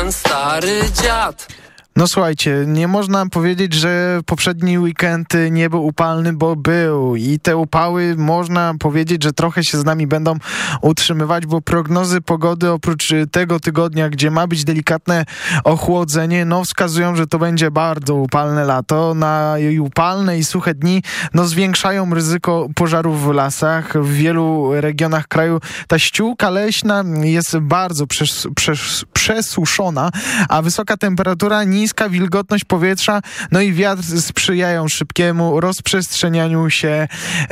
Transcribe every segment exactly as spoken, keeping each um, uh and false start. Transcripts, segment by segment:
ten stary dziad. No słuchajcie, nie można powiedzieć, że poprzedni weekend nie był upalny, bo był. I te upały można powiedzieć, że trochę się z nami będą utrzymywać, bo prognozy pogody oprócz tego tygodnia, gdzie ma być delikatne ochłodzenie, no wskazują, że to będzie bardzo upalne lato. Na upalne i suche dni no zwiększają ryzyko pożarów w lasach. W wielu regionach kraju ta ściółka leśna jest bardzo przes, przes, przesuszona, a wysoka temperatura, niska wilgotność powietrza, no i wiatr sprzyjają szybkiemu rozprzestrzenianiu się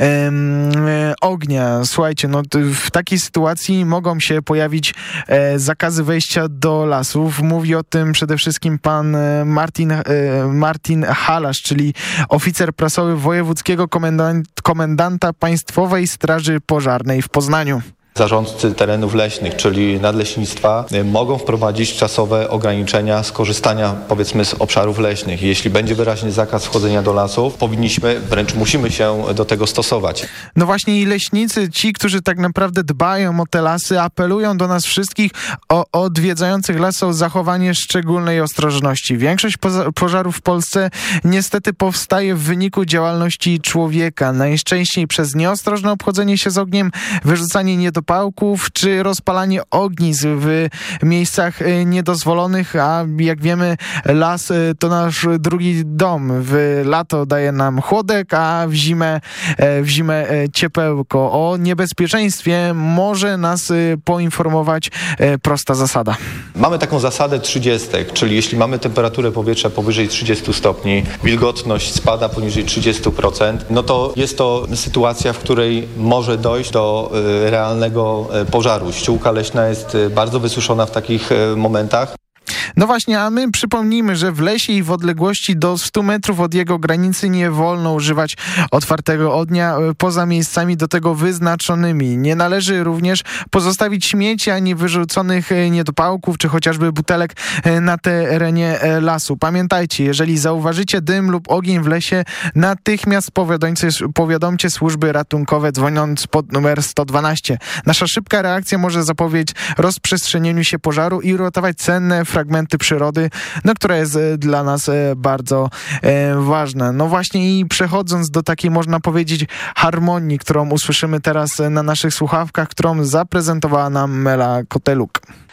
em, ognia. Słuchajcie, no w takiej sytuacji mogą się pojawić e, zakazy wejścia do lasów. Mówi o tym przede wszystkim pan Martin, e, Martin Halasz, czyli oficer prasowy wojewódzkiego komendant, komendanta Państwowej Straży Pożarnej w Poznaniu. Zarządcy terenów leśnych, czyli nadleśnictwa, mogą wprowadzić czasowe ograniczenia skorzystania, powiedzmy, z obszarów leśnych. Jeśli będzie wyraźny zakaz wchodzenia do lasów, powinniśmy, wręcz musimy się do tego stosować. No właśnie i leśnicy, ci, którzy tak naprawdę dbają o te lasy, apelują do nas wszystkich o odwiedzających lasy o zachowanie szczególnej ostrożności. Większość pożarów w Polsce niestety powstaje w wyniku działalności człowieka. Najczęściej przez nieostrożne obchodzenie się z ogniem, wyrzucanie niedopałków, czy rozpalanie ognisk w miejscach niedozwolonych, a jak wiemy, las to nasz drugi dom. W lato daje nam chłodek, a w zimę, w zimę ciepełko. O niebezpieczeństwie może nas poinformować prosta zasada. Mamy taką zasadę trzydziestek, czyli jeśli mamy temperaturę powietrza powyżej trzydziestu stopni, wilgotność spada poniżej trzydziestu procent, no to jest to sytuacja, w której może dojść do y, realnego pożaru. Ściółka leśna jest bardzo wysuszona w takich momentach. No właśnie, a my przypomnijmy, że w lesie i w odległości do stu metrów od jego granicy nie wolno używać otwartego ognia poza miejscami do tego wyznaczonymi. Nie należy również pozostawić śmieci ani wyrzuconych niedopałków, czy chociażby butelek na terenie lasu. Pamiętajcie, jeżeli zauważycie dym lub ogień w lesie, natychmiast powiadomcie, powiadomcie służby ratunkowe, dzwoniąc pod numer sto dwanaście. Nasza szybka reakcja może zapowiedzieć rozprzestrzenieniu się pożaru i uratować cenne fragmenty przyrody, no, która jest dla nas bardzo e, ważna. No właśnie i przechodząc do takiej, można powiedzieć, harmonii, którą usłyszymy teraz na naszych słuchawkach, którą zaprezentowała nam Mela Koteluk.